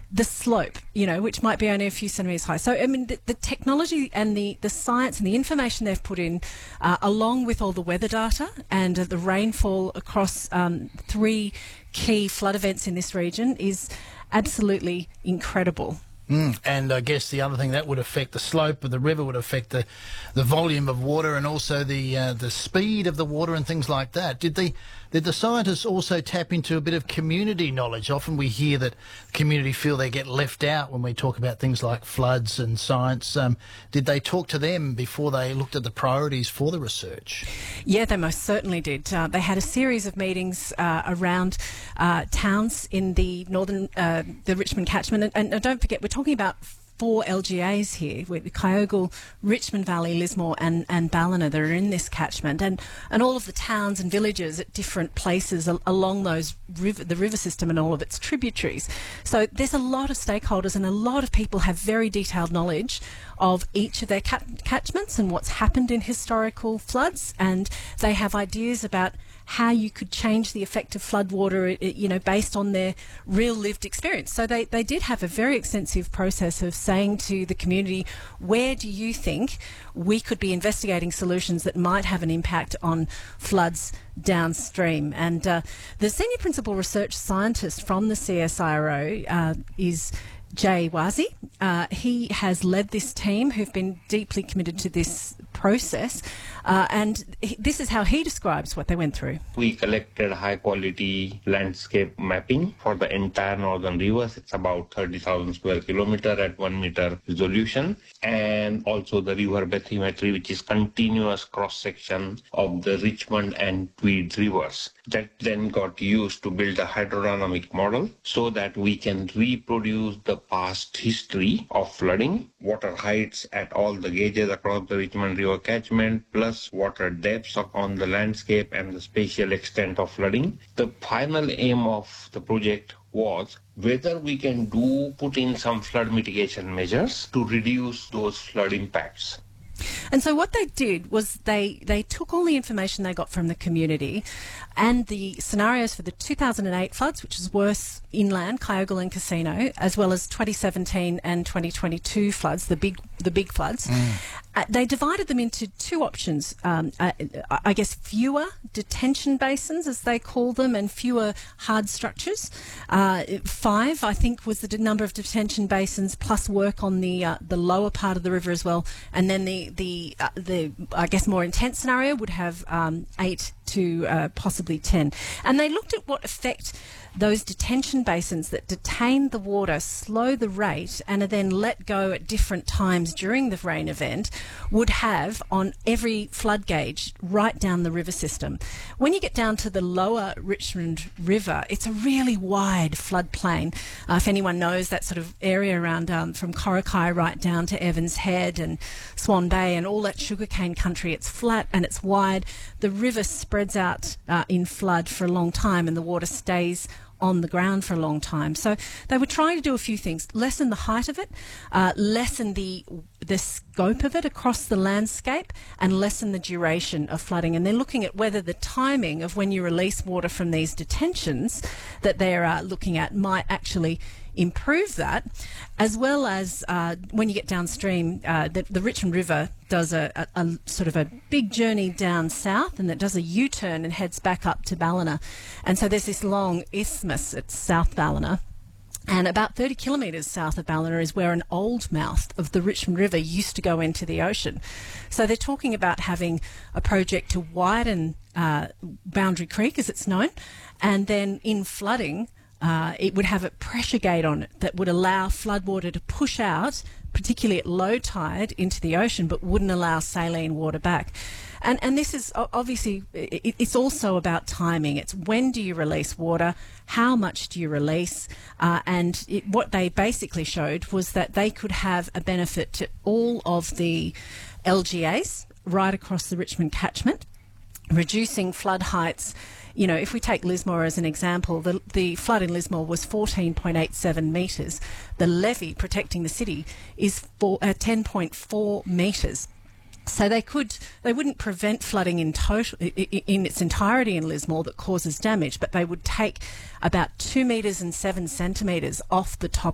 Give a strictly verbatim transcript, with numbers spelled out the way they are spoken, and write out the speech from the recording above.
the slope, you know, which might be only a few centimetres high. So, I mean, the, the technology and the, the science and the information they've put in, uh, along with all the weather data and uh, the rainfall across um, three key flood events in this region is absolutely incredible. Mm. And I guess the other thing that would affect the slope of the river would affect the, the volume of water and also the uh, the speed of the water and things like that. Did the did the scientists also tap into a bit of community knowledge? Often we hear that the community feel they get left out when we talk about things like floods and science. Um, did they talk to them before they looked at the priorities for the research? Yeah, they most certainly did. Uh, they had a series of meetings uh, around uh, towns in the northern, uh, the Richmond catchment, and, and don't forget, we're talking about four L G As here, with Kyogle, Richmond Valley, Lismore and, and Ballina that are in this catchment, and, and all of the towns and villages at different places al along those river, the river system and all of its tributaries. So there's a lot of stakeholders and a lot of people have very detailed knowledge of each of their cat catchments and what's happened in historical floods, and they have ideas about how you could change the effect of floodwater, you know, based on their real lived experience. So they, they did have a very extensive process of saying to the community, where do you think we could be investigating solutions that might have an impact on floods downstream? And uh, the senior principal research scientist from the C S I R O uh, is Jay Wazi. Uh, he has led this team who've been deeply committed to this process, uh, and he, this is how he describes what they went through. We collected high quality landscape mapping for the entire northern rivers. It's about thirty thousand square kilometer at one meter resolution, and also the river bathymetry, which is continuous cross section of the Richmond and Tweed rivers. That then got used to build a hydrodynamic model so that we can reproduce the past history of flooding, water heights at all the gauges across the Richmond River catchment, plus water depths on the landscape and the spatial extent of flooding. The final aim of the project was whether we can do put in some flood mitigation measures to reduce those flood impacts. And so what they did was they, they took all the information they got from the community and the scenarios for the two thousand eight floods, which is worse inland, Kyogle and Casino, as well as twenty seventeen and twenty twenty-two floods, the big the big floods. Mm. Uh, they divided them into two options. Um, uh, I guess fewer detention basins, as they call them, and fewer hard structures. Uh, five, I think, was the number of detention basins, plus work on the uh, the lower part of the river as well. And then the the uh, the I guess more intense scenario would have um, eight to uh, possibly ten. And they looked at what effect those detention basins that detain the water, slow the rate, and are then let go at different times during the rain event would have on every flood gauge right down the river system. When you get down to the lower Richmond River, it's a really wide floodplain. Uh, if anyone knows that sort of area around um, from Corrockeye right down to Evans Head and Swan Bay and all that sugarcane country, it's flat and it's wide. The river spreads out uh, in flood for a long time and the water stays on the ground for a long time. So they were trying to do a few things: lessen the height of it, uh, lessen the the scope of it across the landscape, and lessen the duration of flooding. And they're looking at whether the timing of when you release water from these detentions that they're uh, looking at might actually improve that, as well as uh, when you get downstream, uh, the, the Richmond River does a, a, a sort of a big journey down south, and it does a U-turn and heads back up to Ballina. And so there's this long isthmus at South Ballina, and about thirty kilometres south of Ballina is where an old mouth of the Richmond River used to go into the ocean. So they're talking about having a project to widen uh, Boundary Creek, as it's known, and then in flooding, Uh, it would have a pressure gate on it that would allow floodwater to push out, particularly at low tide, into the ocean, but wouldn't allow saline water back. And, and this is obviously, it, it's also about timing. It's when do you release water, how much do you release, uh, and it, what they basically showed was that they could have a benefit to all of the L G As right across the Richmond catchment, reducing flood heights. You know, if we take Lismore as an example, the, the flood in Lismore was fourteen point eight seven metres. The levee protecting the city is for, uh, ten point four metres. So they could, they wouldn't prevent flooding in total, in its entirety in Lismore that causes damage, but they would take about two metres and seven centimetres off the top